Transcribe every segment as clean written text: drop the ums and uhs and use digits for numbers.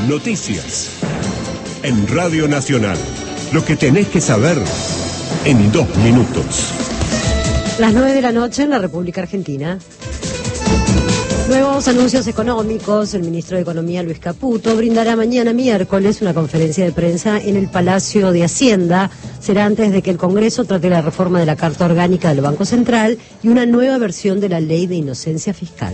Noticias. En Radio Nacional. Lo que tenés que saber en 2 minutos. Las 9 de la noche en la República Argentina. Nuevos anuncios económicos. El ministro de Economía, Luis Caputo, brindará mañana miércoles una conferencia de prensa en el Palacio de Hacienda. Será antes de que el Congreso trate la reforma de la Carta Orgánica del Banco Central y una nueva versión de la Ley de Inocencia Fiscal.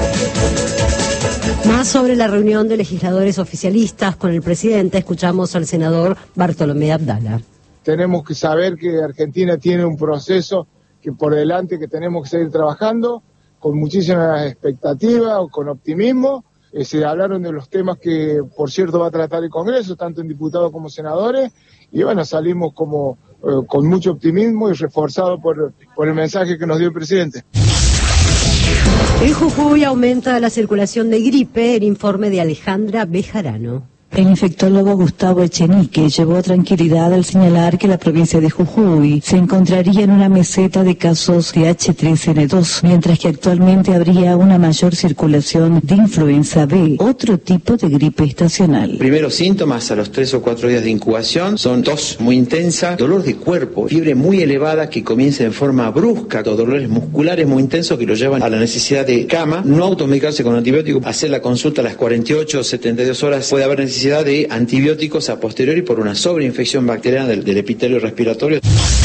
Más sobre la reunión de legisladores oficialistas con el presidente, escuchamos al senador Bartolomé Abdala. Tenemos que saber que Argentina tiene un proceso que por delante que tenemos que seguir trabajando con muchísimas expectativas, con optimismo. Se hablaron de los temas que, por cierto, va a tratar el Congreso, tanto en diputados como senadores, y bueno, salimos como con mucho optimismo y reforzado por el mensaje que nos dio el presidente. En Jujuy aumenta la circulación de gripe, el informe de Alejandra Bejarano. El infectólogo Gustavo Echenique llevó tranquilidad al señalar que la provincia de Jujuy se encontraría en una meseta de casos de H3N2, mientras que actualmente habría una mayor circulación de influenza B, otro tipo de gripe estacional. Primeros síntomas a los 3 o 4 días de incubación son tos muy intensa, dolor de cuerpo, fiebre muy elevada que comienza en forma brusca, dolores musculares muy intensos que lo llevan a la necesidad de cama, no automedicarse con antibióticos, hacer la consulta a las 48 o 72 horas, puede haber necesidad de antibióticos a posteriori por una sobreinfección bacteriana del epitelio respiratorio.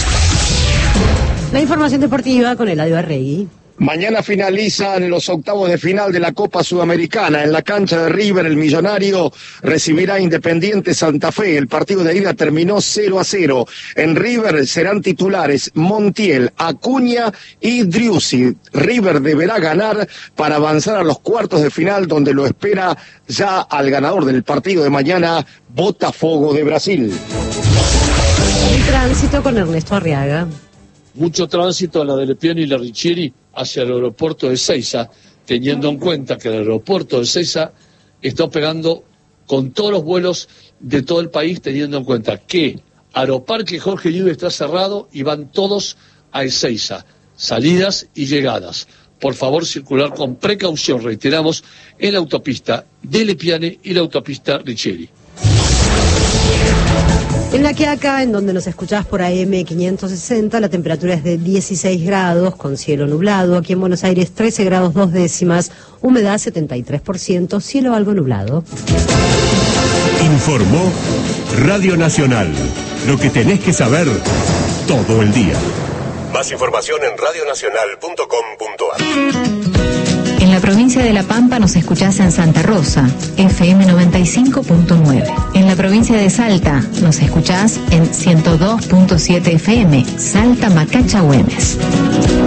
La información deportiva con Eladio Arregui. Mañana finalizan los octavos de final de la Copa Sudamericana. En la cancha de River, el Millonario recibirá a Independiente Santa Fe. El partido de ida terminó 0-0. En River serán titulares Montiel, Acuña y Driussi. River deberá ganar para avanzar a los cuartos de final, donde lo espera ya al ganador del partido de mañana, Botafogo de Brasil. El tránsito con Ernesto Arriaga. Mucho tránsito a la de Lepiane y la Riccieri hacia el aeropuerto de Ezeiza, teniendo en cuenta que el aeropuerto de Ezeiza está operando con todos los vuelos de todo el país, teniendo en cuenta que Aeroparque Jorge Lluve está cerrado y van todos a Ezeiza, salidas y llegadas. Por favor, circular con precaución, reiteramos, en la autopista de Lepiane y la autopista Riccieri. En La Quiaca, en donde nos escuchás por AM 560, la temperatura es de 16 grados, con cielo nublado. Aquí en Buenos Aires, 13 grados 2 décimas, humedad 73%, cielo algo nublado. Informó Radio Nacional. Lo que tenés que saber todo el día. Más información en radionacional.com.ar. En la provincia de La Pampa nos escuchás en Santa Rosa, FM 95.9. En la provincia de Salta nos escuchás en 102.7 FM, Salta Macacha Güemes.